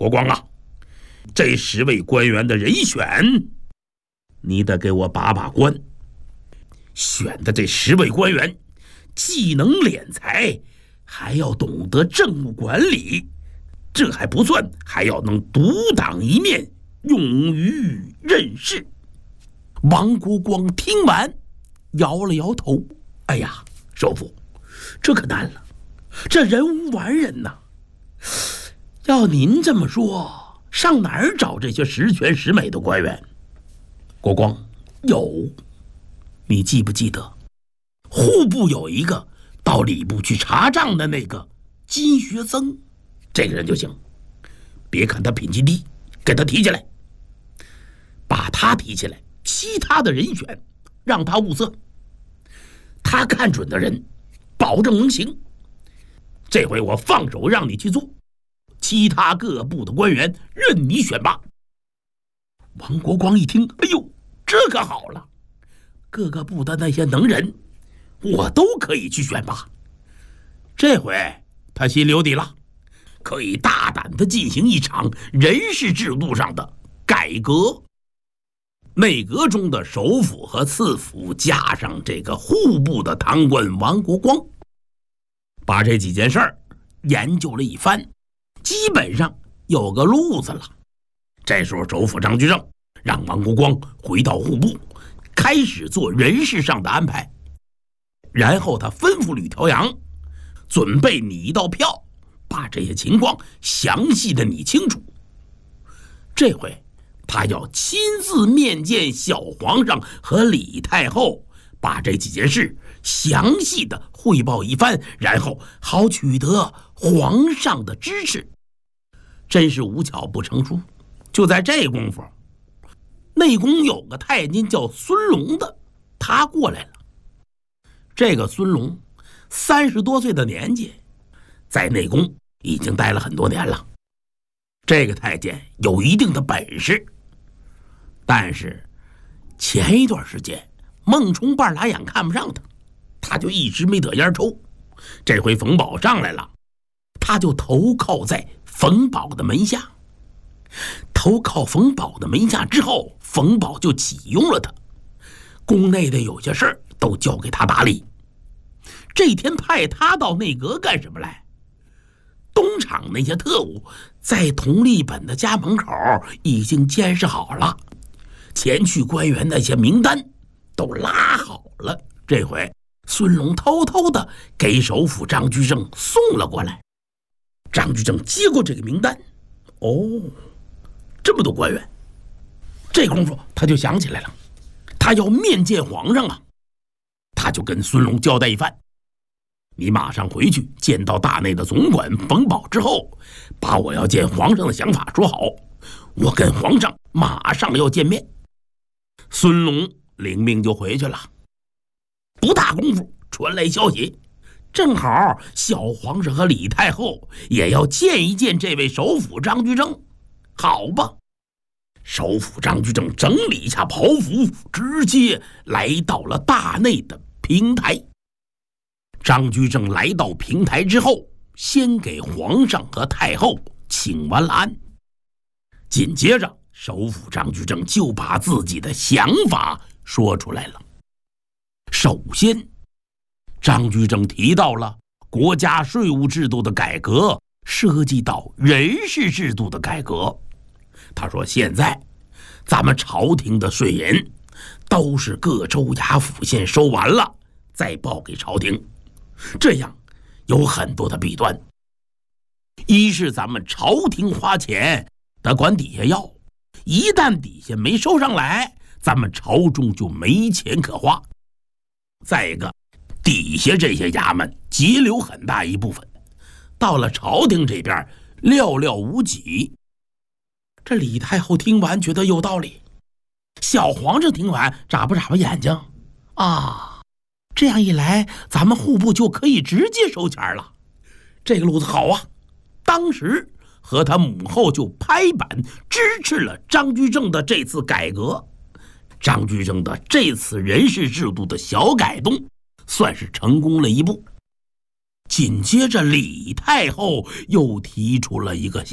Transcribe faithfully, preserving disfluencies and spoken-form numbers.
国光啊，这十位官员的人选，你得给我把把关。选的这十位官员，既能敛财，还要懂得政务管理，这还不算，还要能独当一面，勇于任事。王国光听完，摇了摇头：“哎呀，首府，这可难了，这人无完人呐。要您这么说，上哪儿找这些十全十美的官员？”国光：“有。你记不记得户部有一个到礼部去查账的那个金学僧？这个人就行，别看他品级低，给他提起来，把他提起来，其他的人选让他物色，他看准的人保证能行。这回我放手让你去做，其他各部的官员任你选拔。”王国光一听，哎呦，这可好了，各个部的那些能人我都可以去选拔。这回他心里有底了，可以大胆地进行一场人事制度上的改革。内阁中的首辅和次辅，加上这个户部的堂官王国光，把这几件事儿研究了一番，基本上有个路子了。这时候首辅张居正让王国光回到户部，开始做人事上的安排。然后他吩咐吕调阳准备拟一道票，把这些情况详细的拟清楚。这回他要亲自面见小皇上和李太后，把这几件事详细的汇报一番，然后好取得皇上的支持。真是无巧不成书，就在这功夫，内宫有个太监叫孙龙的，他过来了。这个孙龙三十多岁的年纪，在内宫已经待了很多年了。这个太监有一定的本事，但是前一段时间孟冲半拉眼看不上他，他就一直没得烟抽。这回冯保上来了，他就投靠在冯保的门下。投靠冯保的门下之后，冯保就启用了他，宫内的有些事儿都交给他打理。这天派他到内阁干什么来？东厂那些特务在佟立本的家门口已经监视好了，前去官员那些名单都拉好了。这回孙龙偷偷的给首辅张居正送了过来。张居正接过这个名单，哦，这么多官员，这功夫他就想起来了，他要面见皇上啊。他就跟孙龙交代一番：你马上回去见到大内的总管冯保之后，把我要见皇上的想法说好，我跟皇上马上要见面。孙龙领命就回去了。不大功夫传来消息，正好小皇上和李太后也要见一见这位首辅张居正。好吧，首辅张居正整理一下袍服，直接来到了大内的平台。张居正来到平台之后，先给皇上和太后请完了安，紧接着首辅张居正就把自己的想法说出来了。首先，张居正提到了国家税务制度的改革，涉及到人事制度的改革。他说现在咱们朝廷的税银都是各州衙府县收完了再报给朝廷，这样有很多的弊端。一是咱们朝廷花钱得管底下要，一旦底下没收上来，咱们朝中就没钱可花。再一个，底下这些衙门节流很大一部分，到了朝廷这边寥寥无几。这李太后听完觉得有道理，小皇上听完眨巴眨巴眼睛，啊，这样一来咱们户部就可以直接收钱了，这个路子好啊。当时和他母后就拍板支持了张居正的这次改革。张居正的这次人事制度的小改动算是成功了一步。紧接着李太后又提出了一个